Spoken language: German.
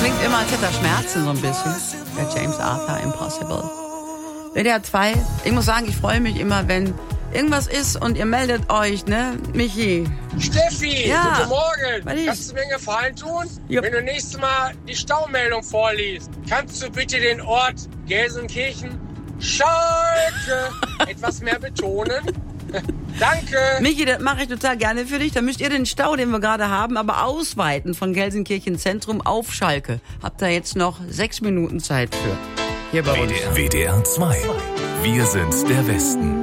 klingt immer, als hätte er Schmerzen so ein bisschen. Der James Arthur, Impossible. WDR 2, ich muss sagen, ich freue mich immer, wenn irgendwas ist und ihr meldet euch, ne? Michi. Steffi, ja. Guten Morgen. Kannst du mir einen Gefallen tun? Ja. Wenn du nächstes Mal die Staumeldung vorliest, kannst du bitte den Ort Gelsenkirchen Schalke etwas mehr betonen? Danke. Michi, das mache ich total gerne für dich. Da müsst ihr den Stau, den wir gerade haben, aber ausweiten von Gelsenkirchen Zentrum auf Schalke. Habt ihr jetzt noch 6 Minuten Zeit für. Hier bei uns. WDR 2. Wir sind der Westen.